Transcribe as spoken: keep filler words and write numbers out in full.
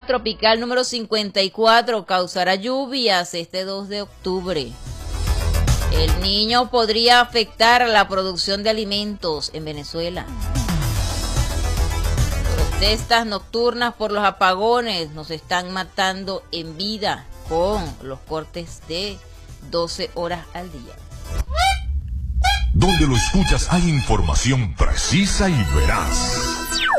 tropical número cincuenta y cuatro causará lluvias este dos de octubre. El Niño podría afectar la producción de alimentos en Venezuela. Protestas nocturnas por los apagones nos están matando en vida con los cortes de doce horas al día. Donde lo escuchas hay información precisa y veraz.